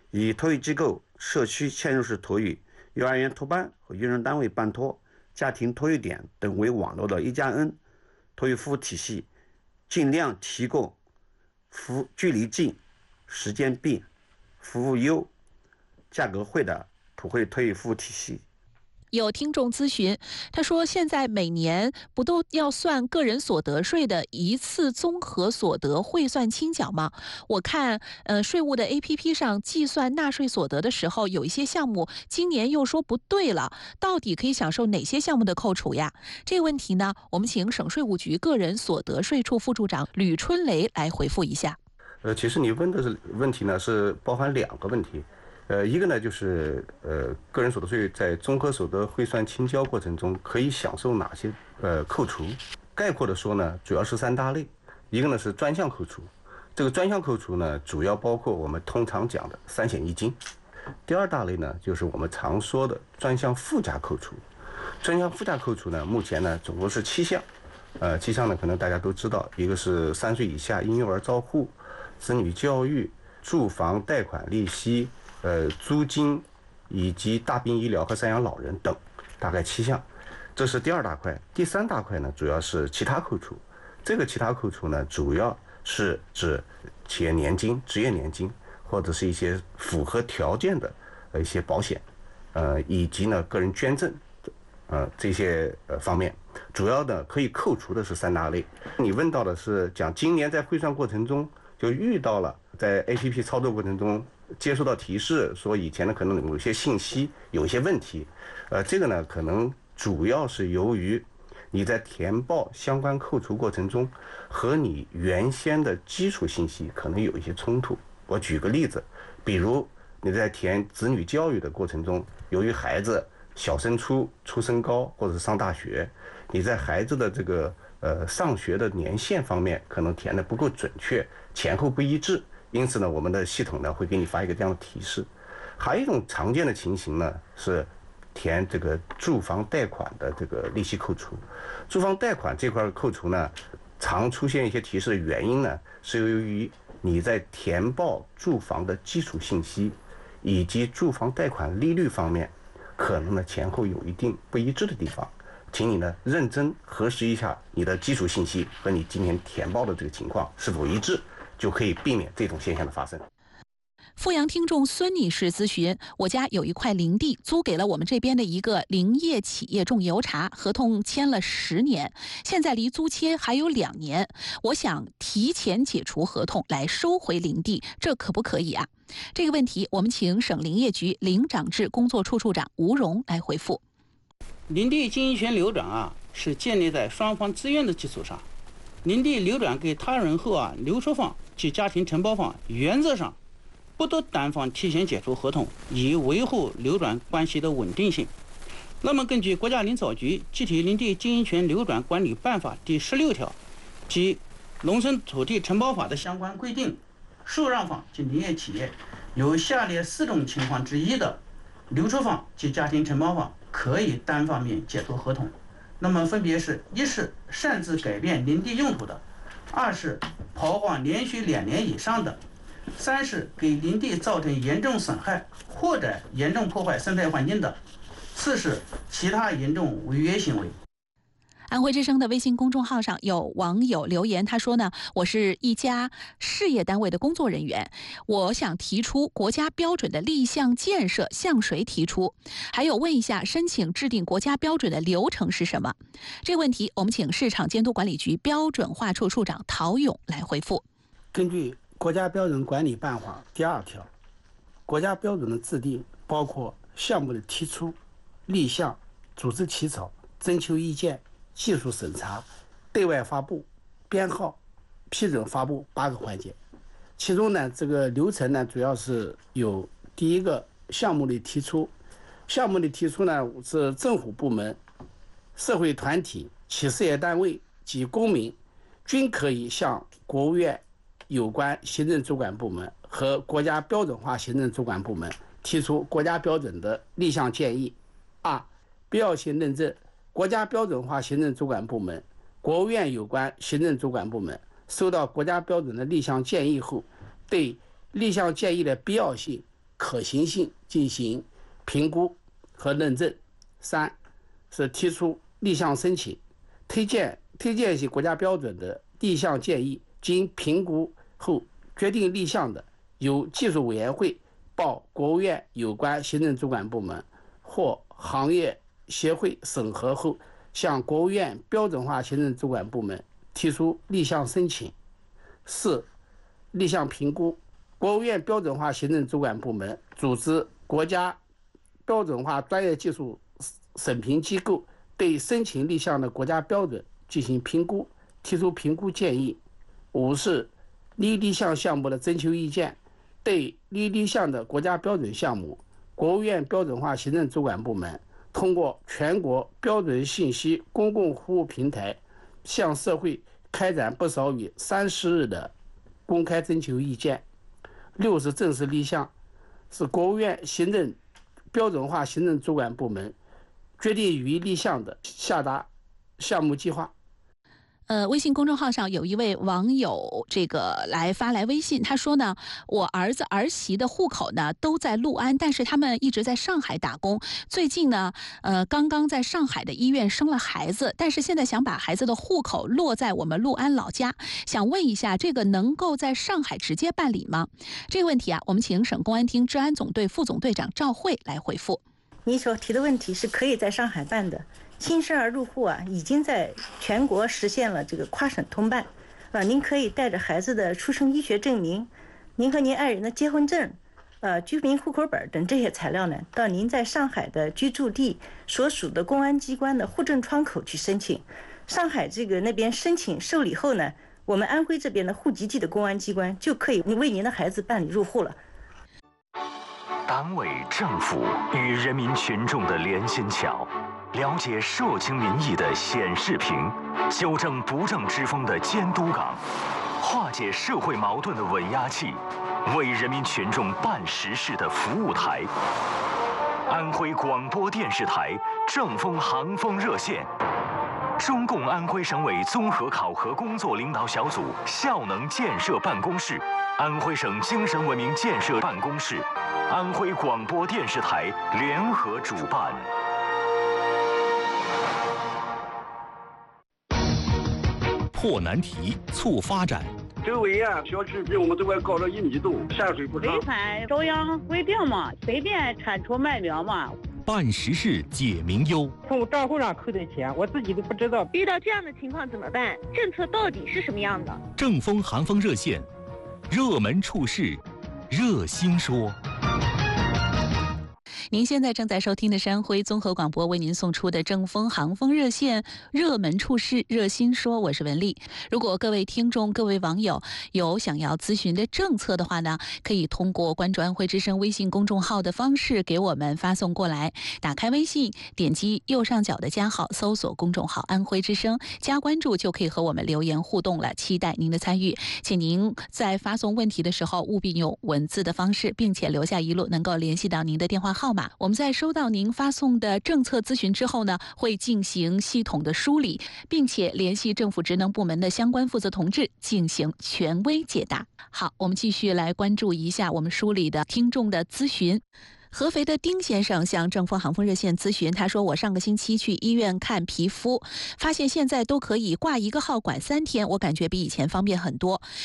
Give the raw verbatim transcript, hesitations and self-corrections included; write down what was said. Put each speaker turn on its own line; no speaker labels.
以托育机构、社区嵌入式托育、幼儿园托班和用人单位办托、家庭托育点等为网络的一加 N 托育服务体系，尽量提供服距离近、时间便、服务优、价格惠的普惠托育服务体系。
有听众咨询，他说现在每年不都要算个人所得税的一次综合所得汇算清缴吗？我看呃税务的 A P P 上计算纳税所得的时候，有一些项目今年又说不对了，到底可以享受哪些项目的扣除呀？这个问题呢，我们请省税务局个人所得税处副处长吕春雷来回复一下。
呃，其实你问的是问题呢，是包含两个问题。呃，一个呢就是呃，个人所得税在综合所得汇算清交过程中可以享受哪些呃扣除？概括的说呢，主要是三大类。一个呢是专项扣除，这个专项扣除呢，主要包括我们通常讲的三险一金。第二大类呢，就是我们常说的专项附加扣除。专项附加扣除呢，目前呢总共是七项。呃，七项呢可能大家都知道，一个是三岁以下婴幼儿照护、子女教育、住房贷款利息。呃，租金以及大病医疗和赡养老人等，大概七项，这是第二大块。第三大块呢，主要是其他扣除。这个其他扣除呢，主要是指企业年金、职业年金，或者是一些符合条件的一些保险，呃，以及呢个人捐赠，呃这些呃方面，主要的可以扣除的是三大类。你问到的是讲今年在汇算过程中就遇到了在 A P P 操作过程中。接收到提示说以前呢可能有一些信息有一些问题，呃，这个呢可能主要是由于你在填报相关扣除过程中和你原先的基础信息可能有一些冲突。我举个例子，比如你在填子女教育的过程中，由于孩子小升初、初升高或者是上大学，你在孩子的这个呃上学的年限方面可能填的不够准确，前后不一致。因此呢，我们的系统呢会给你发一个这样的提示。还有一种常见的情形呢是填这个住房贷款的这个利息扣除。住房贷款这块扣除呢，常出现一些提示的原因呢，是由于你在填报住房的基础信息以及住房贷款利率方面，可能呢前后有一定不一致的地方。请你呢认真核实一下你的基础信息和你今天填报的这个情况是否一致。就可以避免这种现象的发生。
阜阳听众孙女士咨询：我家有一块林地，租给了我们这边的一个林业企业种油茶，合同签了十年，现在离租期还有两年，我想提前解除合同来收回林地，这可不可以啊？这个问题，我们请省林业局林长制工作处处长吴荣来回复。
林地经营权流转啊，是建立在双方自愿的基础上。林地流转给他人后啊，留出方及家庭承包方原则上不得单方提前解除合同，以维护流转关系的稳定性。那么，根据国家林草局《集体林地经营权流转管理办法》第十六条及《农村土地承包法》的相关规定，受让方及林业企业有下列四种情况之一的，留出方及家庭承包方可以单方面解除合同。那么分别是：一是擅自改变林地用途的；二是刨荒连续两年以上的；三是给林地造成严重损害或者严重破坏生态环境的；四是其他严重违约行为。
安徽之声的微信公众号上有网友留言，他说呢，我是一家事业单位的工作人员，我想提出国家标准的立项建设向谁提出？还有问一下，申请制定国家标准的流程是什么？这个问题，我们请市场监督管理局标准化处处长陶勇来回复。
根据国家标准管理办法第二条，国家标准的制定包括项目的提出、立项、组织起草、征求意见、技术审查、对外发布、编号、批准发布八个环节。其中呢，这个流程呢，主要是有第一个项目的提出。项目的提出呢，是政府部门、社会团体、企事业单位及公民均可以向国务院有关行政主管部门和国家标准化行政主管部门提出国家标准的立项建议。二、必要性认证。国家标准化行政主管部门、国务院有关行政主管部门收到国家标准的立项建议后，对立项建议的必要性、 可行性进行评估和认证。三是提出立项申请，推荐推荐一些国家标准的立项建议，经评估后决定立项的，由技术委员会报国务院有关行政主管部门或行业协会审核后，向国务院标准化行政主管部门提出立项申请。四、立项评估，国务院标准化行政主管部门组织国家标准化专业技术审评机构对申请立项的国家标准进行评估，提出评估建议。五是拟立项项目的征求意见，对拟立项的国家标准项目，国务院标准化行政主管部门通过全国标准信息公共服务平台向社会开展不少于三十日的公开征求意见。六是正式立项，是国务院行政标准化行政主管部门决定予以立项的，下达项目计划。
呃，微信公众号上有一位网友这个来发来微信，他说呢，我儿子儿媳的户口呢都在六安，但是他们一直在上海打工。最近呢，呃，刚刚在上海的医院生了孩子，但是现在想把孩子的户口落在我们六安老家，想问一下，这个能够在上海直接办理吗？这个问题啊，我们请省公安厅治安总队副总队长赵慧来回复。
你所提的问题是可以在上海办的。新生儿入户啊，已经在全国实现了这个跨省通办，啊，您可以带着孩子的出生医学证明，您和您爱人的结婚证，呃，居民户口本等这些材料呢，到您在上海的居住地所属的公安机关的户政窗口去申请。上海这个那边申请受理后呢，我们安徽这边的户籍地的公安机关就可以为您的孩子办理入户了。
党委政府与人民群众的连心桥，了解社情民意的显示屏，纠正不正之风的监督岗，化解社会矛盾的稳压器，为人民群众办实事的服务台。安徽广播电视台正风航风热线，中共安徽省委综合考核工作领导小组效能建设办公室，安徽省精神文明建设办公室，安徽广播电视台联合主办。
破难题，促发展。
周围啊，小区比我们这块高了一米多，下水不畅。
违反中央规定嘛，随便铲除卖苗嘛。
办实事解民忧。
从我账户上扣的钱，我自己都不知道。
遇到这样的情况怎么办？政策到底是什么样的？
正风寒风热线，热门处事，热心说。
您现在正在收听的是安徽综合广播为您送出的正风航风热线，热门处事热心说，我是文丽。如果各位听众各位网友有想要咨询的政策的话呢，可以通过关注安徽之声微信公众号的方式给我们发送过来。打开微信，点击右上角的加号，搜索公众号安徽之声，加关注就可以和我们留言互动了，期待您的参与。请您在发送问题的时候务必用文字的方式，并且留下一路能够联系到您的电话号码。我们在收到您发送的政策咨询之后呢，会进行系统的梳理，并且联系政府职能部门的相关负责同志进行权威解答。好，我们继续来关注一下我们梳理的听众的咨询。合肥的丁先生向正风航风热线咨询，他说我上个星期去医院看皮肤，发现现在都可以挂一个号管三天，我感觉比以前方便很多。